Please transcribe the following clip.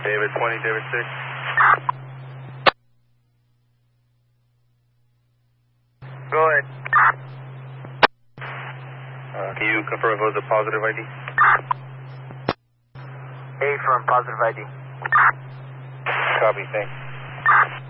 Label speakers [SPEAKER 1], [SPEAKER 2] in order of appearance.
[SPEAKER 1] David 20, David 6.
[SPEAKER 2] Go ahead.
[SPEAKER 1] Can you confirm if it was a positive ID?
[SPEAKER 2] A from positive ID.
[SPEAKER 1] Copy, thanks.